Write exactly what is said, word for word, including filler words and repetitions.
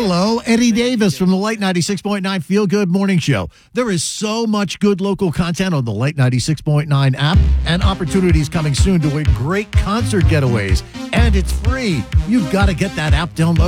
Hello, Eddie Davis from the Late ninety-six point nine Feel Good Morning Show. There is so much good local content on the Late ninety-six point nine app and opportunities coming soon to win great concert getaways. And it's free. You've got to get that app downloaded